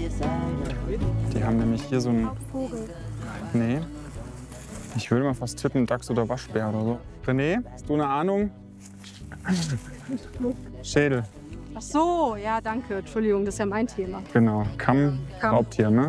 Die haben nämlich hier so einen... Vogel. Nee. Ich würde mal fast tippen, Dachs oder Waschbär oder so. René, hast du eine Ahnung? Schädel. Ach so, ja, danke. Entschuldigung, das ist ja mein Thema. Genau. Kamm, Kamm. Raubtier, ne?